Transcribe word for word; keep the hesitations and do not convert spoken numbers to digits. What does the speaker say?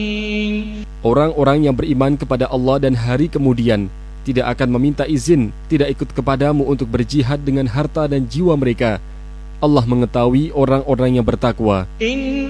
Orang-orang yang beriman kepada Allah dan hari kemudian tidak akan meminta izin, tidak ikut kepadamu untuk berjihad dengan harta dan jiwa mereka. Allah mengetahui orang-orang yang bertakwa.